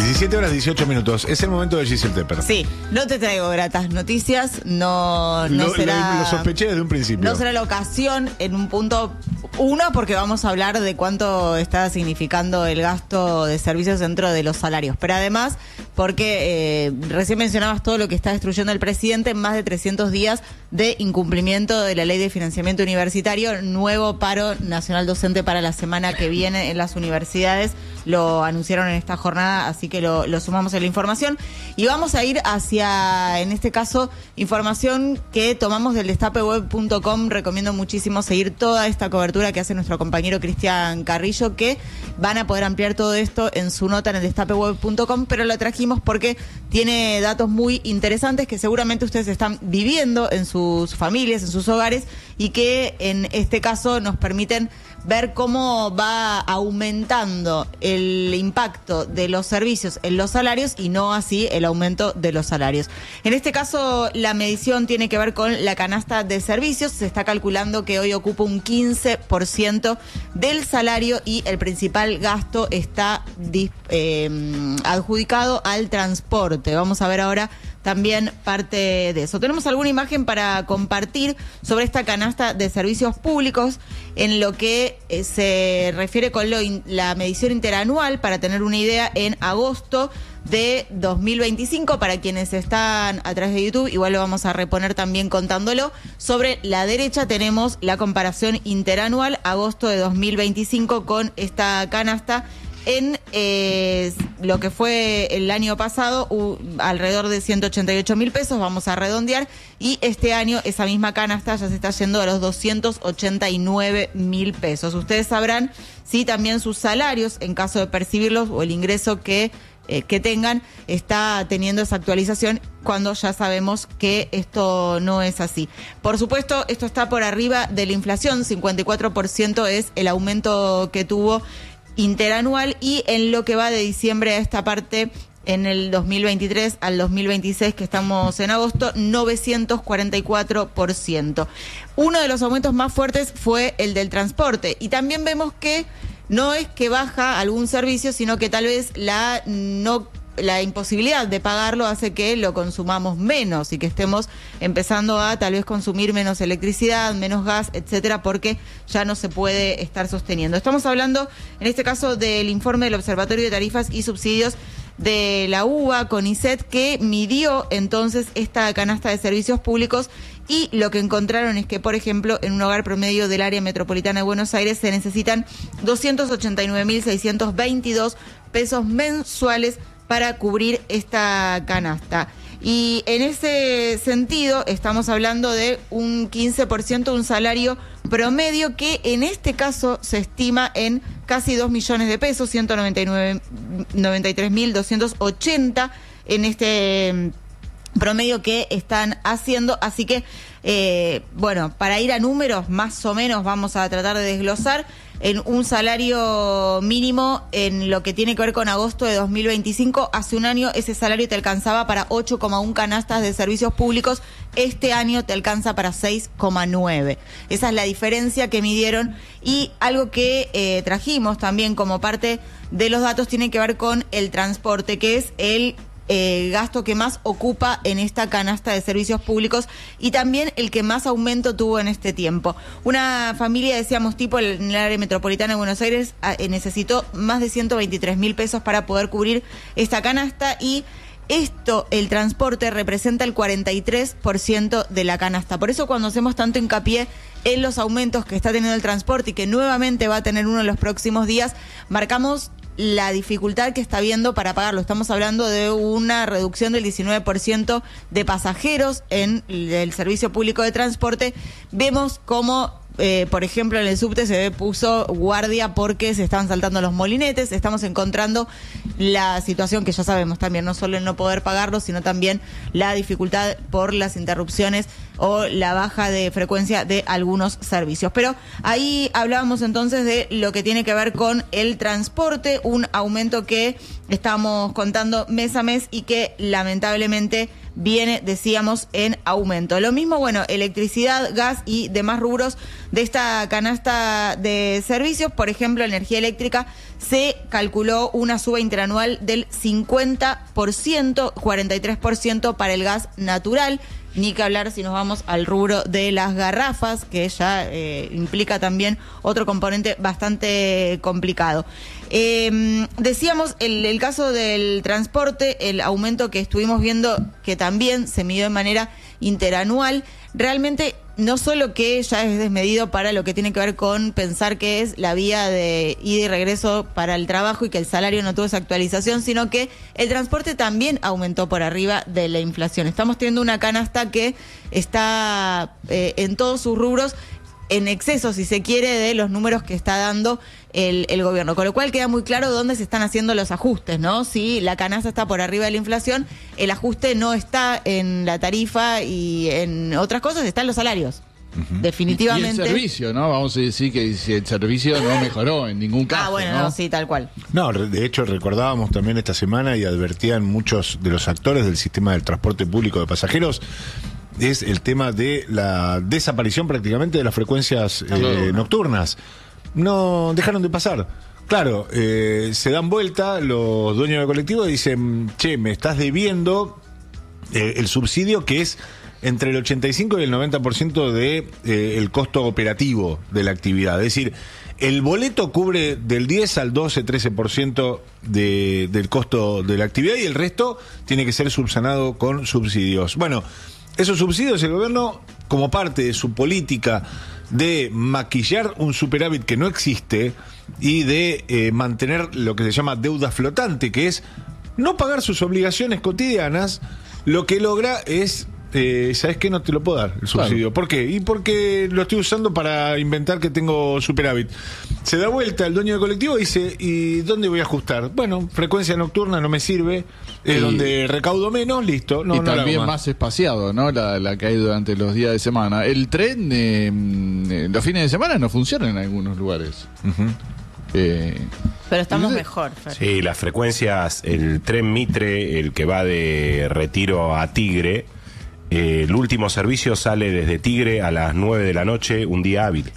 17 horas 18 minutos. Es el momento de Giselle Tepper. Sí, no te traigo gratas noticias, no será... Lo sospeché desde un principio. No será la ocasión en un punto... Uno, porque vamos a hablar de cuánto está significando el gasto de servicios dentro de los salarios. Pero además, porque recién mencionabas todo lo que está destruyendo el presidente, más de 300 días de incumplimiento de la ley de financiamiento universitario, nuevo paro nacional docente para la semana que viene en las universidades. Lo anunciaron en esta jornada, así que lo sumamos en la información. Y vamos a ir hacia, en este caso, información que tomamos del destapeweb.com. Recomiendo muchísimo seguir toda esta cobertura que hace nuestro compañero Cristian Carrillo, que van a poder ampliar todo esto en su nota en el destapeweb.com, pero lo trajimos porque tiene datos muy interesantes que seguramente ustedes están viviendo en sus familias, en sus hogares, y que en este caso nos permiten ver cómo va aumentando el impacto de los servicios en los salarios y no así el aumento de los salarios. En este caso, la medición tiene que ver con la canasta de servicios. Se está calculando que hoy ocupa un 15% del salario y el principal gasto está adjudicado al transporte. Vamos a ver ahora también parte de eso. Tenemos alguna imagen para compartir sobre esta canasta de servicios públicos en lo que se refiere con la medición interanual. Para tener una idea, en agosto de 2025, para quienes están a través de YouTube, igual lo vamos a reponer también contándolo. Sobre la derecha tenemos la comparación interanual, agosto de 2025, con esta canasta. En lo que fue el año pasado, alrededor de 188.000 pesos, vamos a redondear, y este año esa misma canasta ya se está yendo a los 289.000 pesos. Ustedes sabrán si también sus salarios, en caso de percibirlos, o el ingreso que tengan, está teniendo esa actualización, cuando ya sabemos que esto no es así. Por supuesto, esto está por arriba de la inflación. 54% es el aumento que tuvo interanual, y en lo que va de diciembre a esta parte, en el 2023 al 2026, que estamos en agosto, 944%. Uno de los aumentos más fuertes fue el del transporte, y también vemos que no es que baja algún servicio, sino que tal vez la imposibilidad de pagarlo hace que lo consumamos menos y que estemos empezando a tal vez consumir menos electricidad, menos gas, etcétera, porque ya no se puede estar sosteniendo. Estamos hablando, en este caso, del informe del Observatorio de Tarifas y Subsidios de la UBA, CONICET, que midió entonces esta canasta de servicios públicos, y lo que encontraron es que, por ejemplo, en un hogar promedio del área metropolitana de Buenos Aires se necesitan 289.622 pesos mensuales para cubrir esta canasta. Y en ese sentido estamos hablando de un 15% de un salario promedio, que en este caso se estima en casi 2 millones de pesos, 193.280 en este promedio que están haciendo. Así que, bueno, para ir a números, más o menos vamos a tratar de desglosar. En un salario mínimo, en lo que tiene que ver con agosto de 2025, hace un año ese salario te alcanzaba para 8,1 canastas de servicios públicos. Este año te alcanza para 6,9. Esa es la diferencia que midieron. Y algo que trajimos también como parte de los datos tiene que ver con el transporte, que es el gasto que más ocupa en esta canasta de servicios públicos, y también el que más aumento tuvo en este tiempo. Una familia, decíamos, tipo en el área metropolitana de Buenos Aires, necesitó más de 123.000 pesos para poder cubrir esta canasta, y el transporte representa el 43% de la canasta. Por eso, cuando hacemos tanto hincapié en los aumentos que está teniendo el transporte y que nuevamente va a tener uno en los próximos días, marcamos la dificultad que está habiendo para pagarlo. Estamos hablando de una reducción del 19% de pasajeros en el servicio público de transporte. Vemos cómo, por ejemplo, en el subte se puso guardia porque se estaban saltando los molinetes. Estamos encontrando la situación que ya sabemos también, no solo el no poder pagarlo, sino también la dificultad por las interrupciones o la baja de frecuencia de algunos servicios. Pero ahí hablábamos entonces de lo que tiene que ver con el transporte, un aumento que estamos contando mes a mes y que lamentablemente viene, decíamos, en aumento. Lo mismo, bueno, electricidad, gas y demás rubros de esta canasta de servicios. Por ejemplo, energía eléctrica se calculó una suba interanual del 50%, 43% para el gas natural. Ni que hablar si nos vamos al rubro de las garrafas, que ya implica también otro componente bastante complicado. Decíamos, el caso del transporte, el aumento que estuvimos viendo, que también se midió de manera interanual, realmente no solo que ya es desmedido para lo que tiene que ver con pensar que es la vía de ida y regreso para el trabajo y que el salario no tuvo esa actualización, sino que el transporte también aumentó por arriba de la inflación. Estamos teniendo una canasta que está en todos sus rubros en exceso, si se quiere, de los números que está dando el gobierno. Con lo cual queda muy claro dónde se están haciendo los ajustes, ¿no? Si la canasta está por arriba de la inflación, el ajuste no está en la tarifa y en otras cosas, está en los salarios. Definitivamente. Y el servicio, ¿no? Vamos a decir que si el servicio no mejoró en ningún caso. Bueno, ¿no? no, sí, tal cual. No, de hecho recordábamos también esta semana y advertían muchos de los actores del sistema del transporte público de pasajeros, es el tema de la desaparición prácticamente de las frecuencias nocturnas. No dejaron de pasar. Claro, se dan vuelta los dueños del colectivo y dicen, che, me estás debiendo el subsidio que es entre el 85 y el 90% de el costo operativo de la actividad. Es decir, el boleto cubre del 10 al 12, 13% del costo de la actividad y el resto tiene que ser subsanado con subsidios. Bueno, esos subsidios el gobierno, como parte de su política de maquillar un superávit que no existe y de mantener lo que se llama deuda flotante, que es no pagar sus obligaciones cotidianas, lo que logra es, ¿sabes qué? No te lo puedo dar el subsidio. Claro. ¿Por qué? Y porque lo estoy usando para inventar que tengo superávit. Se da vuelta el dueño del colectivo y dice, ¿y dónde voy a ajustar? Bueno, frecuencia nocturna no me sirve, donde recaudo menos, listo. No, y no también más espaciado, ¿no? La que hay durante los días de semana. El tren, los fines de semana no funciona en algunos lugares. Pero estamos mejor, Fer. Sí, las frecuencias, el tren Mitre, el que va de Retiro a Tigre, el último servicio sale desde Tigre a las 9 de la noche, un día hábil.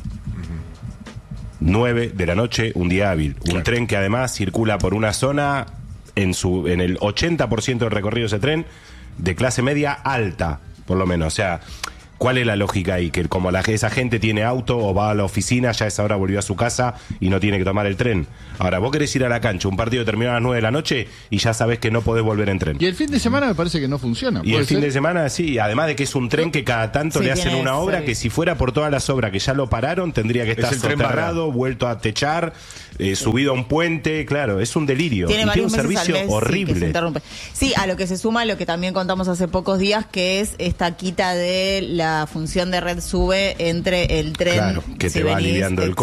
9 de la noche, un día hábil. Claro. Un tren que además circula por una zona, en el 80% del recorrido de ese tren, de clase media alta, por lo menos. O sea, ¿cuál es la lógica ahí? Que como esa gente tiene auto o va a la oficina, ya a esa hora volvió a su casa y no tiene que tomar el tren. Ahora, vos querés ir a la cancha, un partido terminó a las 9 de la noche y ya sabés que no podés volver en tren. Y el fin de semana me parece que no funciona. Y el fin de semana, sí, además de que es un tren que cada tanto le hacen una obra que si fuera por todas las obras que ya lo pararon, tendría que estar soterrado, vuelto a techar, subido a un puente, claro, es un delirio. Tiene un servicio horrible. Sí, a lo que se suma lo que también contamos hace pocos días, que es esta quita de la función de red sube entre el tren, claro, que te va aliviando el